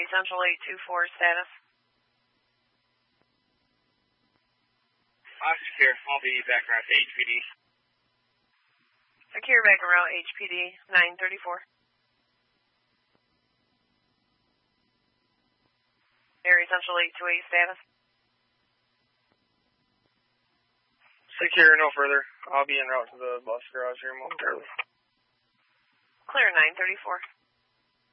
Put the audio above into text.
Area Central 824 status. Secure. I'll be back around to HPD. Secure back around HPD 934. Area Central 828 status. Secure, no further. I'll be en route to the bus garage here momentarily. Clear 934.